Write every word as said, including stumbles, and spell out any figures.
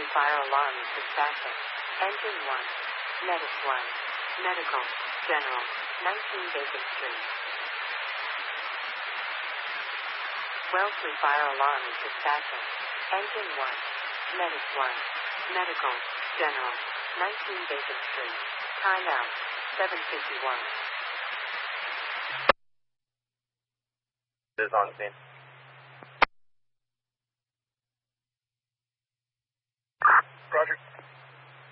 Fire alarm is dispatching. Engine one. Medic one. Medical. General. nineteen Bacon Street. Wellesley Fire alarm is dispatching. Engine one. Medic one. Medical. General. nineteen Bacon Street. Time out. seven fifty-one. Is on scene.